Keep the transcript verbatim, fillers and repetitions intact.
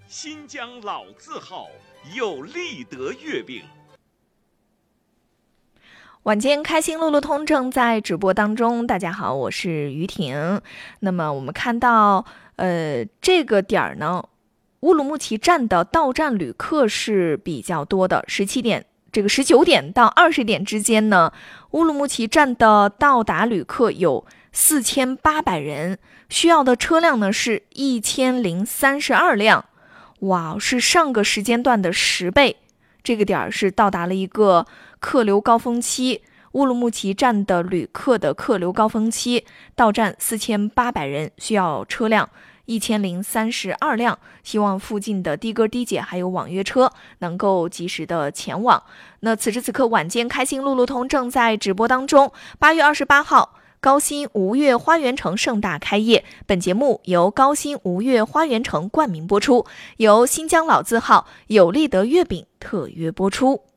新疆老字号有立德月饼。 晚间开心路路通正在直播当中，大家好，我是于婷。那么我们看到，呃，这个点儿呢，乌鲁木齐站的到站旅客是比较多的，十七点。这个十九点到二十点之间呢，乌鲁木齐站的到达旅客有四千八百人，需要的车辆呢是一千零三十二辆，哇，是上个时间段的十倍。这个点儿是到达了一个客流高峰期，乌鲁木齐站的旅客的客流高峰期，到站四千八百人，需要车辆一千零三十二辆，希望附近的的哥、的姐还有网约车能够及时的前往。那此时此刻，晚间开心路路通正在直播当中。八月二十八号，高新吴越花园城盛大开业。本节目由高新吴越花园城冠名播出，由新疆老字号有立德月饼特约播出。